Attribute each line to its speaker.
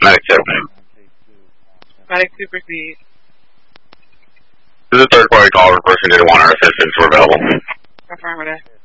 Speaker 1: Medic 2.
Speaker 2: Medic 2, proceed.
Speaker 1: This is a third-party call where a person didn't want our assistance. We're available.
Speaker 2: Affirmative.